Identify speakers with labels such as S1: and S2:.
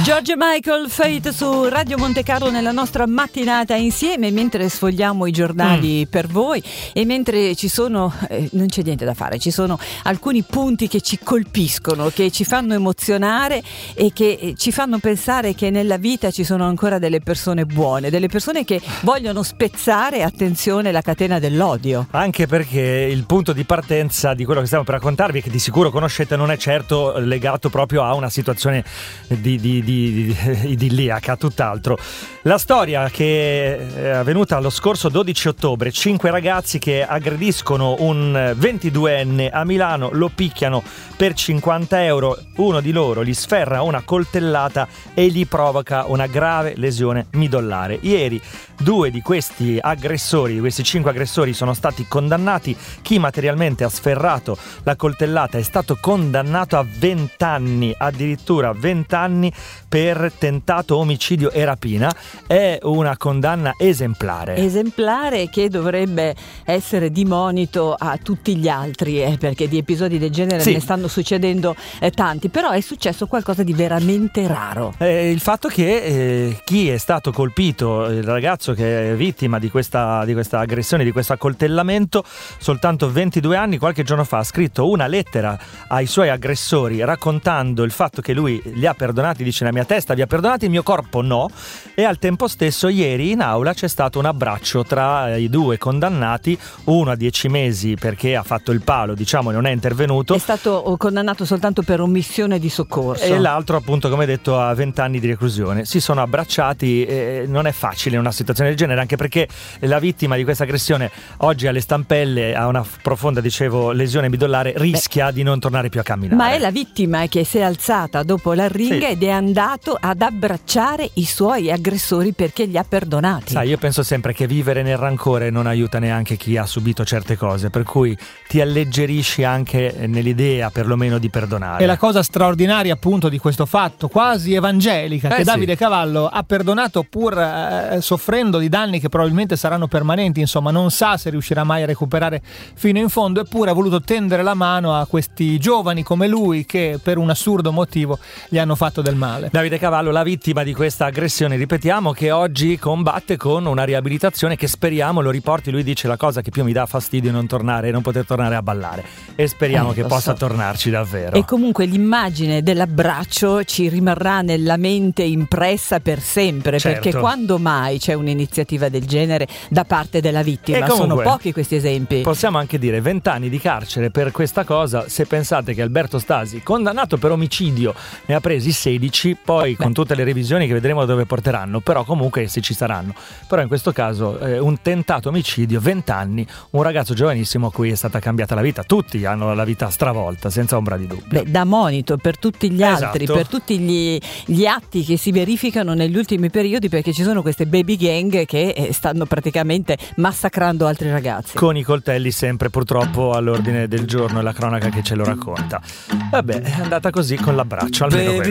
S1: George Michael, Fate su Radio Monte Carlo nella nostra mattinata insieme, mentre sfogliamo i giornali per voi e mentre ci sono, non c'è niente da fare, ci sono alcuni punti che ci colpiscono, che ci fanno emozionare e che ci fanno pensare che nella vita ci sono ancora delle persone buone, delle persone che vogliono spezzare, attenzione, la catena dell'odio.
S2: Anche perché il punto di partenza di quello che stiamo per raccontarvi, che di sicuro conoscete, non è certo legato proprio a una situazione di idilliaca, tutt'altro. La storia che è avvenuta lo scorso 12 ottobre, 5 ragazzi che aggrediscono un 22enne a Milano, lo picchiano per 50 euro, uno di loro gli sferra una coltellata e gli provoca una grave lesione midollare. Ieri 2 di questi aggressori, di questi 5 aggressori, sono stati condannati. Chi materialmente ha sferrato la coltellata è stato condannato a 20 anni, addirittura 20 anni per tentato omicidio e rapina. È una condanna esemplare
S1: che dovrebbe essere di monito a tutti gli altri, perché di episodi del genere ne stanno succedendo tanti, però è successo qualcosa di veramente raro.
S2: Il fatto che chi è stato colpito, il ragazzo che è vittima di questa aggressione, di questo accoltellamento, soltanto 22 anni, qualche giorno fa ha scritto una lettera ai suoi aggressori raccontando il fatto che lui li ha perdonati, dice: la mia testa vi ha perdonati, il mio corpo no. E al tempo stesso ieri in aula c'è stato un abbraccio tra i 2 condannati, uno a 10 mesi perché ha fatto il palo, diciamo, non è intervenuto,
S1: è stato condannato soltanto per omissione di soccorso,
S2: e l'altro appunto, come detto, a 20 anni di reclusione. Si sono abbracciati, non è facile in una situazione del genere, anche perché la vittima di questa aggressione oggi alle stampelle ha una profonda, dicevo, lesione midollare, rischia di non tornare più a camminare.
S1: Ma è la vittima che si è alzata dopo l'arringa ed è andato ad abbracciare i suoi aggressori perché li ha perdonati.
S2: Sai, io penso sempre che vivere nel rancore non aiuta neanche chi ha subito certe cose, per cui ti alleggerisci anche nell'idea perlomeno di perdonare.
S3: E la cosa straordinaria appunto di questo fatto, quasi evangelica, che Davide Cavallo ha perdonato pur soffrendo di danni che probabilmente saranno permanenti, insomma non sa se riuscirà mai a recuperare fino in fondo, eppure ha voluto tendere la mano a questi giovani come lui che per un assurdo motivo gli hanno fatto del male.
S2: Davide Cavallo, la vittima di questa aggressione, ripetiamo, che oggi combatte con una riabilitazione che speriamo lo riporti. Lui dice: la cosa che più mi dà fastidio è non poter tornare a ballare, e speriamo che possa tornarci davvero.
S1: E comunque l'immagine dell'abbraccio ci rimarrà nella mente impressa per sempre, perché quando mai c'è un'iniziativa del genere da parte della vittima?
S2: E comunque,
S1: sono pochi questi esempi.
S2: Possiamo anche dire 20 anni di carcere per questa cosa. Se pensate che Alberto Stasi, condannato per omicidio, ne ha presi 16, poi con tutte le revisioni che vedremo dove porteranno, però comunque se ci saranno. Però in questo caso un tentato omicidio, 20 anni, un ragazzo giovanissimo a cui è stata cambiata la vita. Tutti hanno la vita stravolta, senza ombra di dubbio.
S1: Da monito per tutti gli altri, per tutti gli atti che si verificano negli ultimi periodi, perché ci sono queste baby gang che stanno praticamente massacrando altri ragazzi.
S2: Con i coltelli sempre purtroppo all'ordine del giorno, e la cronaca che ce lo racconta. Vabbè, è andata così con l'abbraccio, almeno questo.